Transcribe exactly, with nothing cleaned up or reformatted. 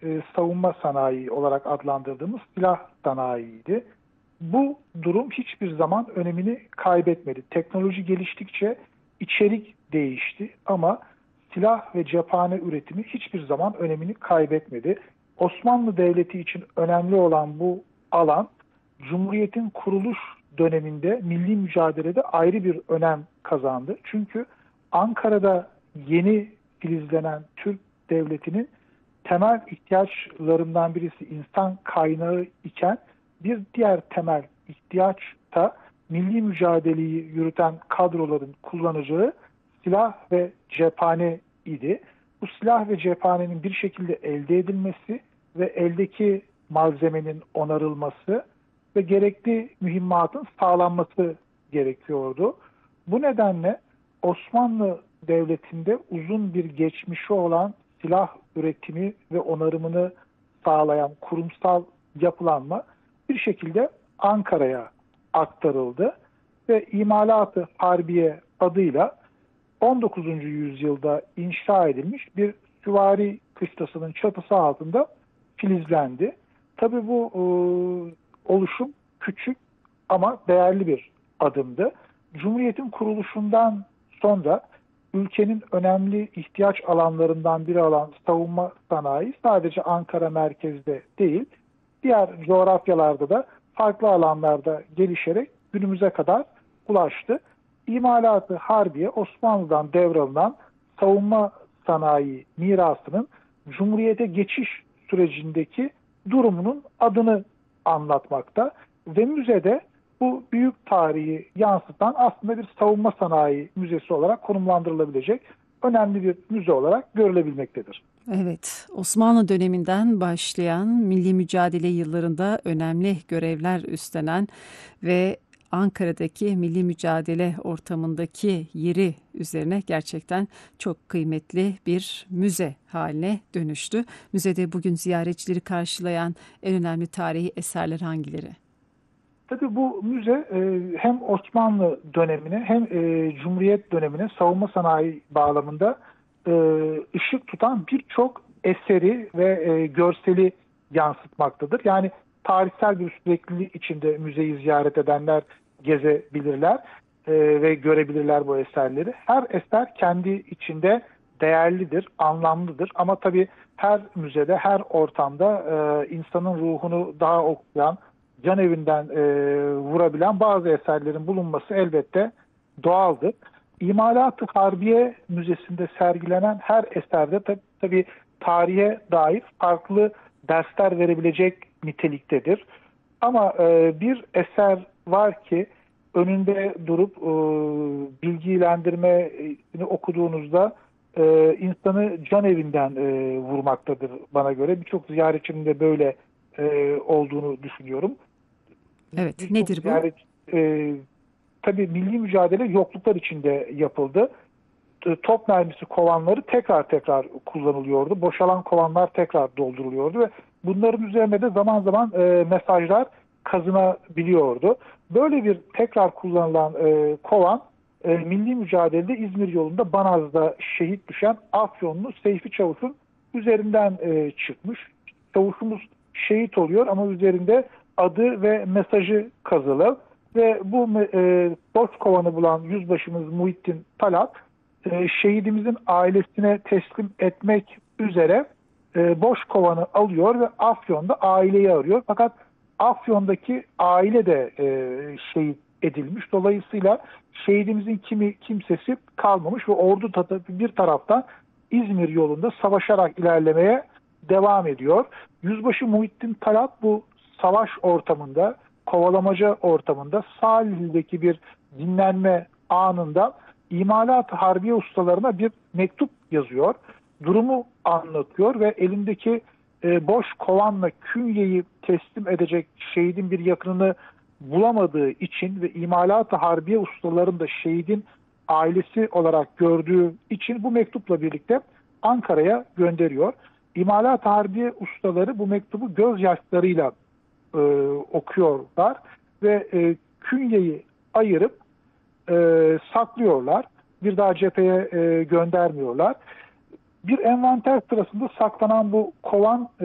e, savunma sanayi olarak adlandırdığımız silah sanayiydi. Bu durum hiçbir zaman önemini kaybetmedi. Teknoloji geliştikçe içerik değişti ama silah ve cephane üretimi hiçbir zaman önemini kaybetmedi. Osmanlı Devleti için önemli olan bu alan, Cumhuriyet'in kuruluş döneminde milli mücadelede ayrı bir önem kazandı. Çünkü Ankara'da yeni filizlenen Türk Devleti'nin temel ihtiyaçlarından birisi insan kaynağı iken bir diğer temel ihtiyaç da milli mücadeleyi yürüten kadroların kullanacağı silah ve cephane idi. Bu silah ve cephanenin bir şekilde elde edilmesi ve eldeki malzemenin onarılması ve gerekli mühimmatın sağlanması gerekiyordu. Bu nedenle Osmanlı Devleti'nde uzun bir geçmişi olan silah üretimi ve onarımını sağlayan kurumsal yapılanma bir şekilde Ankara'ya aktarıldı ve İmalat-ı Harbiye adıyla on dokuzuncu yüzyılda inşa edilmiş bir süvari kışlasının çatısı altında filizlendi. Tabii bu e, oluşum küçük ama değerli bir adımdı. Cumhuriyet'in kuruluşundan sonra ülkenin önemli ihtiyaç alanlarından biri olan savunma sanayi sadece Ankara merkezde değil, diğer coğrafyalarda da farklı alanlarda gelişerek günümüze kadar ulaştı. İmalat-ı Harbiye Osmanlı'dan devralınan savunma sanayi mirasının Cumhuriyet'e geçiş sürecindeki durumunun adını anlatmakta ve müzede bu büyük tarihi yansıtan aslında bir savunma sanayi müzesi olarak konumlandırılabilecek önemli bir müze olarak görülebilmektedir. Evet, Osmanlı döneminden başlayan milli mücadele yıllarında önemli görevler üstlenen ve Ankara'daki milli mücadele ortamındaki yeri üzerine gerçekten çok kıymetli bir müze haline dönüştü. Müzede bugün ziyaretçileri karşılayan en önemli tarihi eserler hangileri? Tabii bu müze hem Osmanlı dönemine hem Cumhuriyet dönemine savunma sanayi bağlamında ışık tutan birçok eseri ve görseli yansıtmaktadır. Yani tarihsel bir sürekliliği içinde müzeyi ziyaret edenler gezebilirler ve görebilirler bu eserleri. Her eser kendi içinde değerlidir, anlamlıdır ama tabii her müzede, her ortamda insanın ruhunu daha okuyan, can evinden e, vurabilen bazı eserlerin bulunması elbette doğaldır. İmalat-ı Harbiye Müzesi'nde sergilenen her eserde tabi, tabi tarihe dair farklı dersler verebilecek niteliktedir. Ama e, bir eser var ki önünde durup e, bilgilendirmesini okuduğunuzda e, insanı can evinden e, vurmaktadır bana göre. Birçok ziyaretçinin de böyle e, olduğunu düşünüyorum. Evet, Birçok nedir bu? ziyaret, e, tabii milli mücadele yokluklar içinde yapıldı. E, top mermisi kovanları tekrar tekrar kullanılıyordu. Boşalan kovanlar tekrar dolduruluyordu ve bunların üzerine de zaman zaman e, mesajlar kazınabiliyordu. Böyle bir tekrar kullanılan e, kovan e, milli mücadelede İzmir yolunda Banaz'da şehit düşen Afyonlu Seyfi Çavuş'un üzerinden e, çıkmış. Çavuşumuz şehit oluyor ama üzerinde adı ve mesajı kazılı ve bu e, boş kovanı bulan yüzbaşımız Muhittin Talat e, şehidimizin ailesine teslim etmek üzere e, boş kovanı alıyor ve Afyon'da aileyi arıyor. Fakat Afyon'daki aile de e, şehit edilmiş. Dolayısıyla şehidimizin kimi kimsesi kalmamış ve ordu bir taraftan İzmir yolunda savaşarak ilerlemeye devam ediyor. Yüzbaşı Muhittin Talat bu savaş ortamında, kovalamaca ortamında Salihli'deki bir dinlenme anında İmalat-ı Harbiye ustalarına bir mektup yazıyor. Durumu anlatıyor ve elindeki e, boş kovanla künyeyi teslim edecek şehidin bir yakınını bulamadığı için ve İmalat-ı Harbiye ustalarını da şehidin ailesi olarak gördüğü için bu mektupla birlikte Ankara'ya gönderiyor. İmalat-ı Harbiye ustaları bu mektubu gözyaşlarıyla e, okuyorlar ve e, künyeyi ayırıp e, saklıyorlar. Bir daha cepheye e, göndermiyorlar. Bir envanter sırasında saklanan bu kovan